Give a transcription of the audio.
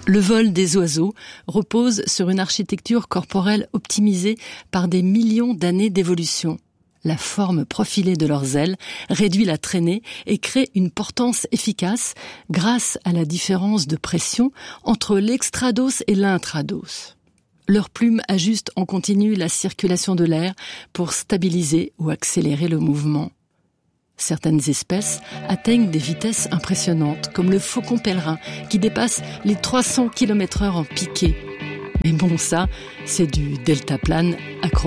Le vol des oiseaux repose sur une architecture corporelle optimisée par des millions d'années d'évolution. La forme profilée de leurs ailes réduit la traînée et crée une portance efficace grâce à la différence de pression entre l'extrados et l'intrados. Leurs plumes ajustent en continu la circulation de l'air pour stabiliser ou accélérer le mouvement. Certaines espèces atteignent des vitesses impressionnantes, comme le faucon pèlerin, qui dépasse les 300 km/h en piqué. Mais bon, ça, c'est du deltaplane acrobatique.